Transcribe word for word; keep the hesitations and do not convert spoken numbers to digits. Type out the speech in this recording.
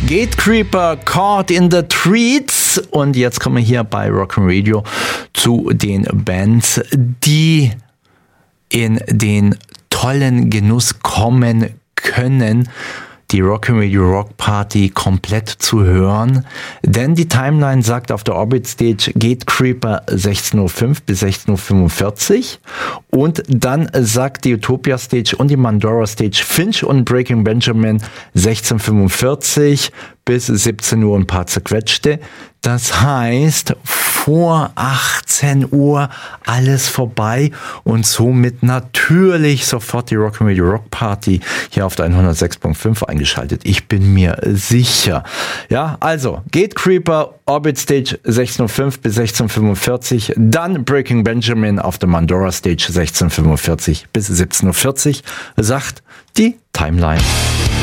Gatecreeper, Caught in the Treats. Und jetzt kommen wir hier bei Rock'n Radio zu den Bands, die in den tollen Genuss kommen können, die Rock'n Radio Rock Party komplett zu hören. Denn die Timeline sagt auf der Orbit Stage Gatecreeper sechzehn Uhr fünf bis sechzehn Uhr fünfundvierzig. Und dann sagt die Utopia Stage und die Mandora Stage Finch und Breaking Benjamin sechzehn Uhr fünfundvierzig bis siebzehn Uhr ein paar zerquetschte. Das heißt, vor achtzehn Uhr alles vorbei und somit natürlich sofort die Rock'n Radio Rock Party hier auf der hundertsechs Komma fünf eingeschaltet. Ich bin mir sicher. Ja, also Gatecreeper, Orbit Stage sechzehn Uhr fünf bis sechzehn Uhr fünfundvierzig, dann Breaking Benjamin auf der Mandora Stage sechzehn Uhr fünfundvierzig bis siebzehn Uhr vierzig, sagt die Timeline.